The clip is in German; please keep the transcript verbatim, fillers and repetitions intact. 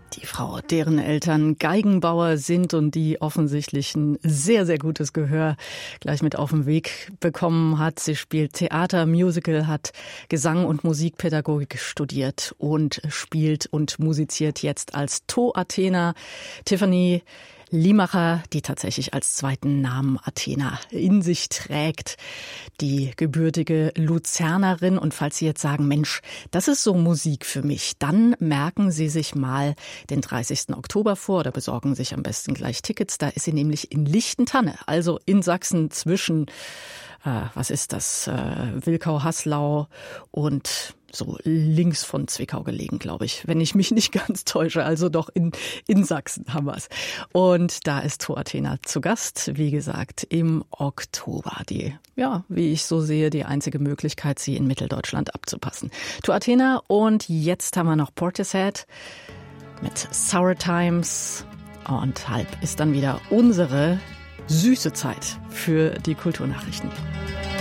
Die Frau, deren Eltern Geigenbauer sind und die offensichtlich ein sehr, sehr gutes Gehör gleich mit auf den Weg bekommen hat. Sie spielt Theater, Musical, hat Gesang und Musikpädagogik studiert und spielt und musiziert jetzt als To Athena. Tiffany Limacher, die tatsächlich als zweiten Namen Athena in sich trägt, die gebürtige Luzernerin. Und falls Sie jetzt sagen, Mensch, das ist so Musik für mich, dann merken Sie sich mal den dreißigsten Oktober vor oder besorgen sich am besten gleich Tickets. Da ist sie nämlich in Lichtentanne, also in Sachsen zwischen, äh, was ist das, äh, Wilkau-Haslau und so links von Zwickau gelegen, glaube ich, wenn ich mich nicht ganz täusche. Also doch in, in Sachsen haben wir es. Und da ist To Athena zu Gast, wie gesagt, im Oktober. Die, ja, wie ich so sehe, die einzige Möglichkeit, sie in Mitteldeutschland abzupassen. To Athena, und jetzt haben wir noch Portishead mit Sour Times. Und halb ist dann wieder unsere süße Zeit für die Kulturnachrichten.